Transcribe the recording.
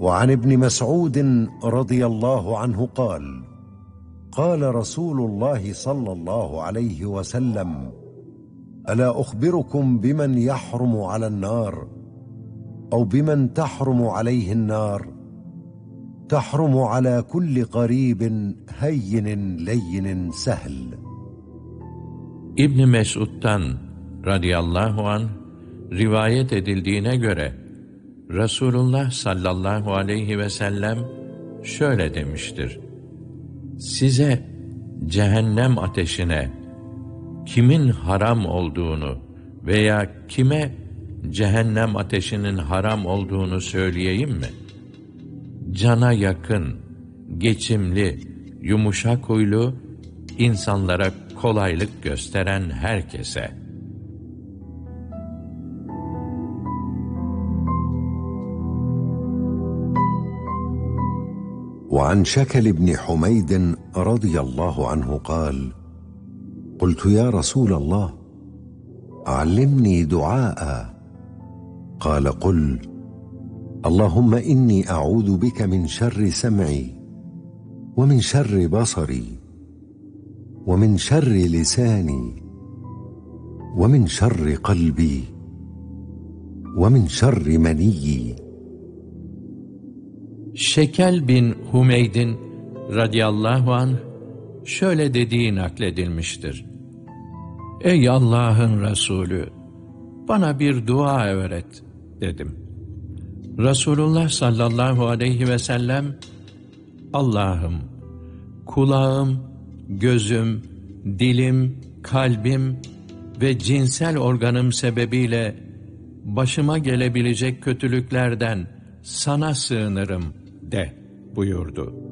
وعن ابن مسعود رضي الله عنه قال: قال رسول الله صلى الله عليه وسلم: ألا أخبركم بمن يحرم على النار أو بمن تحرم عليه النار؟ تحرم على كل قريب هين لين سهل. İbn Mesud'dan radıyallahu anh rivayet edildiğine göre Resulullah sallallahu aleyhi ve sellem şöyle demiştir: size cehennem ateşine kimin haram olduğunu veya kime cehennem ateşinin haram olduğunu söyleyeyim mi? Cana yakın, geçimli, yumuşak huylu, insanlara kolaylık gösteren herkese. وعن شكل بن حميد رضي الله عنه قال: قلت يا رسول الله علمني دعاء. قال: قل: اللهم إني أعوذ بك من شر سمعي ومن شر بصري ومن شر لساني ومن شر قلبي ومن شر منيي. Şekel bin Humeyd'in radıyallahu anh şöyle dediği nakledilmiştir: ey Allah'ın Resulü, bana bir dua öğret dedim. Resulullah sallallahu aleyhi ve sellem, Allah'ım, kulağım, gözüm, dilim, kalbim ve cinsel organım sebebiyle başıma gelebilecek kötülüklerden sana sığınırım de buyurdu.